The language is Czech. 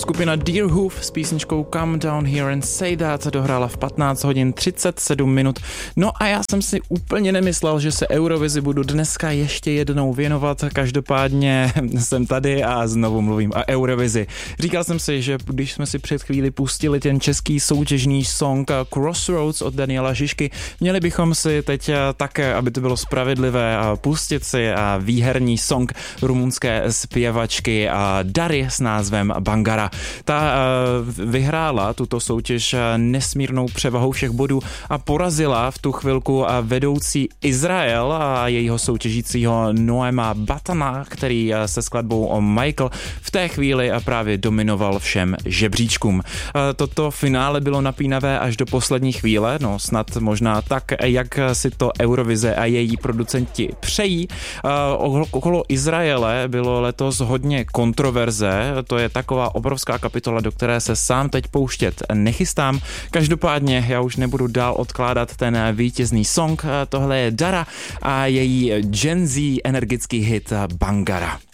Skupina Deerhoof s písničkou Come Down Here and Say That dohrála v 15 hodin 37 minut. No a já jsem si úplně nemyslel, že se Eurovizi budu dneska ještě jednou věnovat. Každopádně jsem tady a znovu mluvím o Eurovizi. Říkal jsem si, že když jsme si před chvíli pustili ten český soutěžní song Crossroads od Daniela Žižky, měli bychom si teď také, aby to bylo spravedlivé, pustit si výherní song rumunské zpěvačky Dary s názvem Bangara. Ta vyhrála tuto soutěž nesmírnou převahou všech bodů a porazila v tu chvilku vedoucí Izrael a jejího soutěžícího Noema Batana, který se skladbou Michael v té chvíli právě dominoval všem žebříčkům. Toto finále bylo napínavé až do poslední chvíle, no snad možná tak, jak si to Eurovize a její producenti přejí. Okolo Izraele bylo letos hodně kontroverze, to je taková obrovská kapitola, do které se sám teď pouštět nechystám. Každopádně já už nebudu dál odkládat ten vítězný song, tohle je Dara a její Gen Z energický hit Bangara.